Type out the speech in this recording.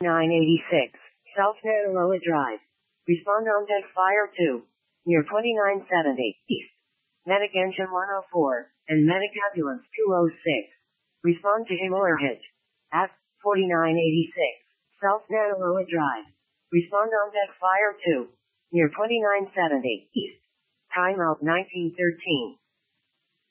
986, South Nanaloa Drive. Respond on deck fire 2. Near 2970, East. Medic engine 104, and medic ambulance 206. Respond to Himmelrhage. At 4986, South Nanaloa Drive. Respond on deck fire 2. Near 2970, East. Timeout 1913.